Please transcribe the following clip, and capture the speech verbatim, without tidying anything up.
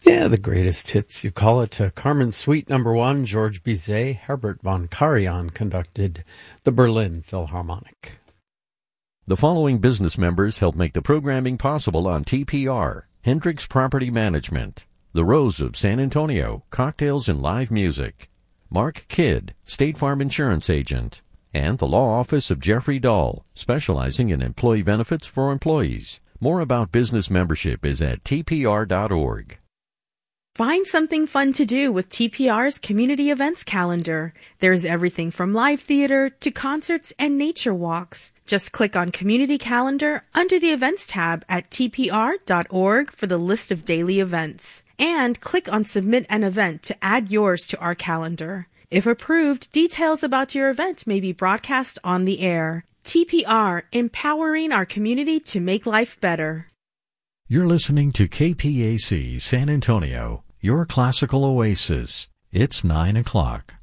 Yeah, the greatest hits, you call it. Uh, Carmen Suite Number One, George Bizet, Herbert von Karajan conducted the Berlin Philharmonic. The following business members help make the programming possible on T P R: Hendricks Property Management, The Rose of San Antonio, Cocktails and Live Music, Mark Kidd, State Farm Insurance Agent, and the Law Office of Jeffrey Dahl, specializing in employee benefits for employees. More about business membership is at T P R dot org. Find something fun to do with T P R's community events calendar. There's everything from live theater to concerts and nature walks. Just click on Community Calendar under the Events tab at T P R dot org for the list of daily events. And click on Submit an Event to add yours to our calendar. If approved, details about your event may be broadcast on the air. T P R, empowering our community to make life better. You're listening to K P A C San Antonio, your classical oasis. It's nine o'clock.